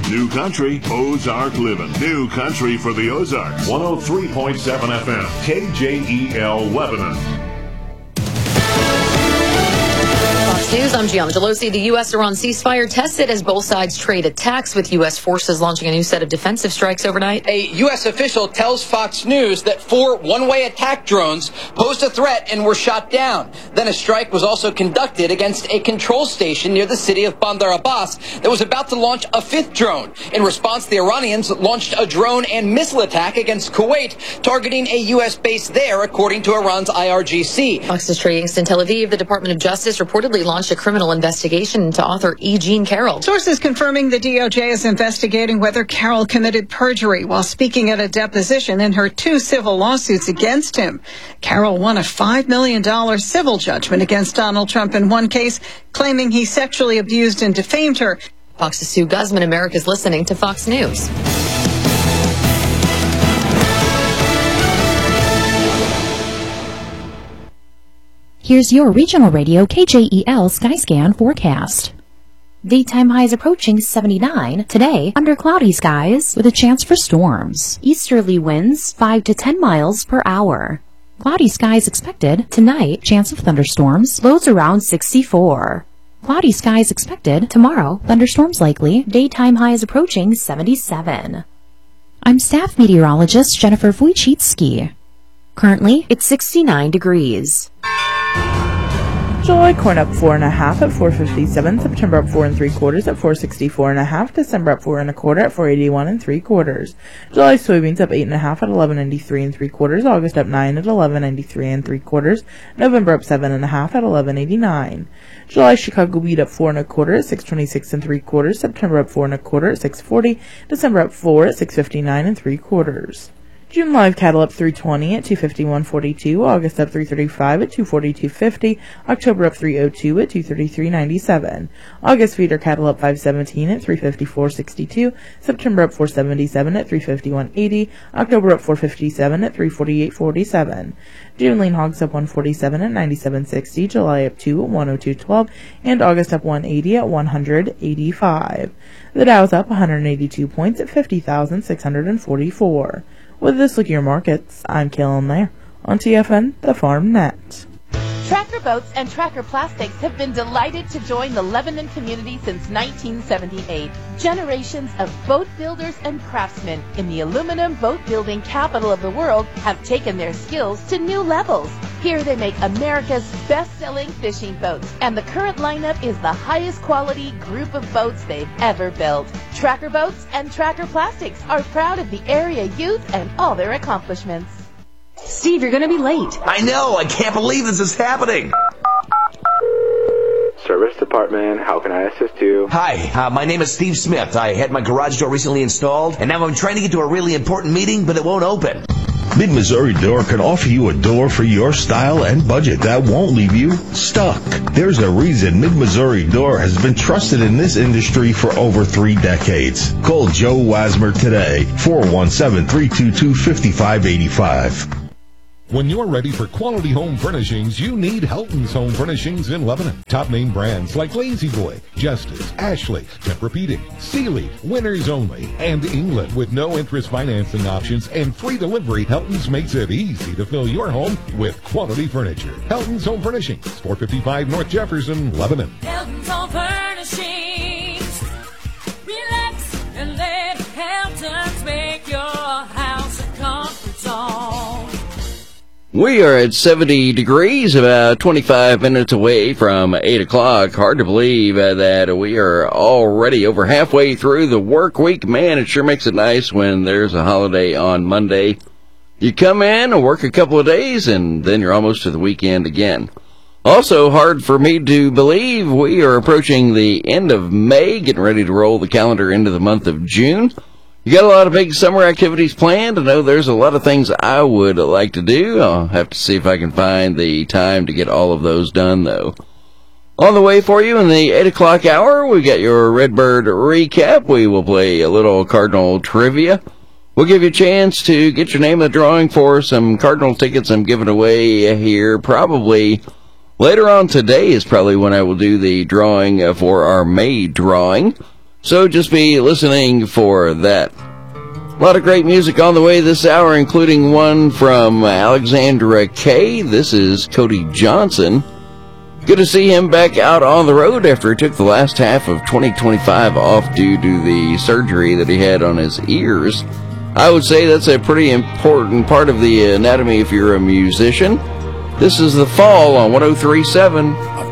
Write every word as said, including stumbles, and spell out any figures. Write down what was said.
New Country, Ozark Living. New Country for the Ozarks. one oh three point seven F M, K J E L Lebanon. Fox News, I'm Gianna Gelosi. The U S-Iran ceasefire tested as both sides trade attacks, with U S forces launching a new set of defensive strikes overnight. A U S official tells Fox News that four one-way attack drones posed a threat and were shot down. Then a strike was also conducted against a control station near the city of Bandar Abbas that was about to launch a fifth drone. In response, the Iranians launched a drone and missile attack against Kuwait, targeting a U S base there, according to Iran's I R G C. Fox's Trey Youngston, Tel Aviv. The Department of Justice reportedly launched a criminal investigation into author E. Jean Carroll. Sources confirming the D O J is investigating whether Carroll committed perjury while speaking at a deposition in her two civil lawsuits against him. Carroll won a five million dollars civil judgment against Donald Trump in one case, claiming he sexually abused and defamed her. Fox's Sue Guzman. America's listening to Fox News. Here's your regional radio K J E L Skyscan forecast. Daytime highs approaching seventy-nine. Today, under cloudy skies with a chance for storms. Easterly winds five to ten miles per hour. Cloudy skies expected. Tonight, chance of thunderstorms. Lows around sixty-four. Cloudy skies expected. Tomorrow, thunderstorms likely. Daytime highs approaching seventy-seven. I'm staff meteorologist Jennifer Wojcicki. Currently, it's sixty-nine degrees. July corn up four and a half at four fifty-seven. September up four and three quarters at four sixty-four and a half. December up four and a quarter at four eighty-one and three quarters. July soybeans up eight and a half at eleven ninety-three and three quarters. August up nine at eleven ninety-three and three quarters. November up seven and a half at eleven eighty-nine. July Chicago wheat up four and a quarter at six twenty-six and three quarters. September up four and a quarter at six forty. December up four at six fifty-nine and three quarters. June live cattle up three twenty at two fifty-one forty-two. August up three thirty-five at two forty-two fifty. October up three oh two at two thirty-three ninety-seven. August feeder cattle up five seventeen at three fifty-four sixty-two. September up four seventy-seven at three fifty-one eighty. October up four fifty-seven at three forty-eight forty-seven. June lean hogs up one forty-seven at ninety-seven sixty. July up two at one oh two twelve. And August up one eighty at one hundred eighty-five. The Dow's up one hundred eighty-two points at fifty thousand six hundred forty-four. With this look at your markets, I'm Kalen Lair on T F N, the Farm Net. Tracker Boats and Tracker Plastics have been delighted to join the Lebanon community since nineteen seventy-eight. Generations of boat builders and craftsmen in the aluminum boat building capital of the world have taken their skills to new levels. Here they make America's best-selling fishing boats, and the current lineup is the highest quality group of boats they've ever built. Tracker Boats and Tracker Plastics are proud of the area youth and all their accomplishments. Steve, you're going to be late. I know. I can't believe this is happening. Service department, how can I assist you? Hi, uh, my name is Steve Smith. I had my garage door recently installed, and now I'm trying to get to a really important meeting, but it won't open. Mid-Missouri Door can offer you a door for your style and budget that won't leave you stuck. There's a reason Mid-Missouri Door has been trusted in this industry for over three decades. Call Joe Wasmer today, four one seven, three two two, five five eight five. When you're ready for quality home furnishings, you need Helton's Home Furnishings in Lebanon. Top name brands like Lazy Boy, Justice, Ashley, Tempur-Pedic, Sealy, Winners Only, and England. With no interest financing options and free delivery, Helton's makes it easy to fill your home with quality furniture. Helton's Home Furnishings, four fifty-five North Jefferson, Lebanon. Helton's Home Furnishings. Relax and let Helton's make your house a comfort zone. We are at seventy degrees, about twenty-five minutes away from eight o'clock. Hard to believe uh, that we are already over halfway through the work week. Man, it sure makes it nice when there's a holiday on Monday. You come in and work a couple of days, and then you're almost to the weekend again. Also, hard for me to believe we are approaching the end of May, getting ready to roll the calendar into the month of June. You got a lot of big summer activities planned. I know there's a lot of things I would like to do. I'll have to see if I can find the time to get all of those done, though. On the way for you in the eight o'clock hour, we got your Redbird recap. We will play a little Cardinal trivia. We'll give you a chance to get your name in the drawing for some Cardinal tickets I'm giving away here. Probably later on today is probably when I will do the drawing for our May drawing. So just be listening for that. A lot of great music on the way this hour, including one from Alexandra Kay. This is Cody Johnson. Good to see him back out on the road after he took the last half of twenty twenty-five off due to the surgery that he had on his ears. I would say that's a pretty important part of the anatomy if you're a musician. This is The Fall on one oh three point seven